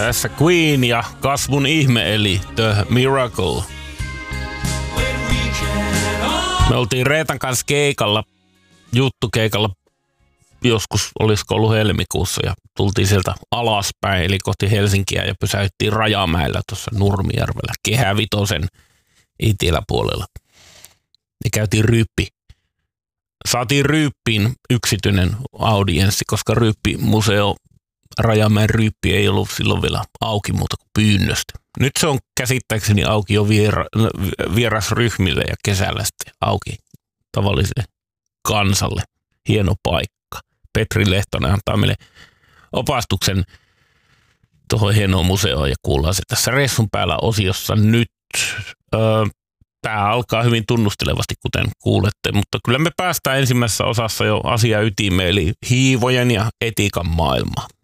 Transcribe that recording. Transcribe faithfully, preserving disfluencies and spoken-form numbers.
Tässä Queen ja kasvun ihme eli The Miracle. Me oltiin Reetan kanssa keikalla, juttukeikalla, joskus olisiko ollut helmikuussa ja tultiin sieltä alaspäin eli kohti Helsinkiä ja pysäyttiin Rajamäellä tuossa Nurmijärvellä Kehä Vitosen eteläpuolella. Ja käytiin Ryyppi. Saatiin Ryyppiin yksityinen audienssi, koska Ryyppi-museo, Rajamäen Ryyppi ei ollut silloin vielä auki muuta kuin pyynnöstä. Nyt se on käsittääkseni auki jo viera, vierasryhmille ja kesällä sitten auki tavalliselle kansalle. Hieno paikka. Petri Lehtonen antaa meille opastuksen tuohon hienoon museoon ja kuullaan se tässä Reissun päällä -osiossa nyt. Öö, Tämä alkaa hyvin tunnustelevasti, kuten kuulette, mutta kyllä me päästään ensimmäisessä osassa jo asia ytimeen, eli hiivojen ja etiikan maailmaan.